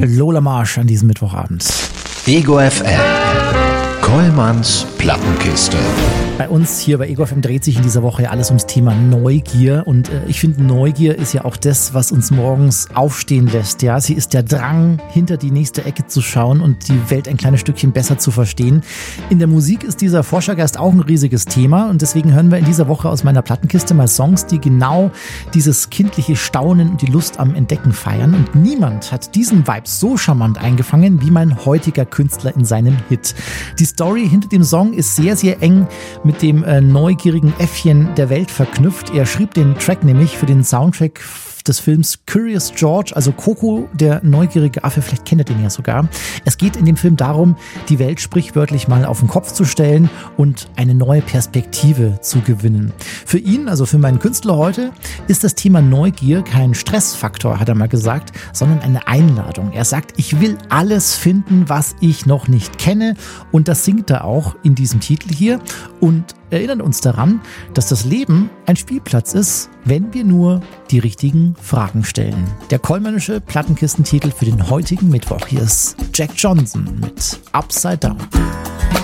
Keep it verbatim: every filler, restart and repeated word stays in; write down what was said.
Lola Marsh an diesem Mittwochabend. Ego F M. Kollmanns Plattenkiste. Bei uns hier bei Ego F M dreht sich in dieser Woche ja alles ums Thema Neugier und äh, ich finde, Neugier ist ja auch das, was uns morgens aufstehen lässt. Ja, sie ist der Drang, hinter die nächste Ecke zu schauen und die Welt ein kleines Stückchen besser zu verstehen. In der Musik ist dieser Forschergeist auch ein riesiges Thema und deswegen hören wir in dieser Woche aus meiner Plattenkiste mal Songs, die genau dieses kindliche Staunen und die Lust am Entdecken feiern. Und niemand hat diesen Vibe so charmant eingefangen wie mein heutiger Künstler in seinem Hit. Die Story hinter dem Song ist sehr, sehr eng mit dem äh, neugierigen Äffchen der Welt verknüpft. Er schrieb den Track nämlich für den Soundtrack des Films Curious George, also Coco, der neugierige Affe, vielleicht kennt ihr den ja sogar. Es geht in dem Film darum, die Welt sprichwörtlich mal auf den Kopf zu stellen und eine neue Perspektive zu gewinnen. Für ihn, also für meinen Künstler heute, ist das Thema Neugier kein Stressfaktor, hat er mal gesagt, sondern eine Einladung. Er sagt, ich will alles finden, was ich noch nicht kenne, und das singt er auch in diesem Titel hier und erinnert uns daran, dass das Leben ein Spielplatz ist, wenn wir nur die richtigen Fragen stellen. Der kollmannische Plattenkistentitel für den heutigen Mittwoch. Hier ist Jack Johnson mit Upside Down.